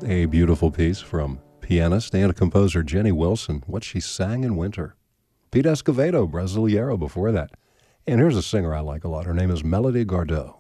A beautiful piece from pianist and composer Jenny Wilson, What She Sang in Winter. Pete Escovedo, Brasileiro before that. And here's a singer I like a lot. Her name is Melody Gardot.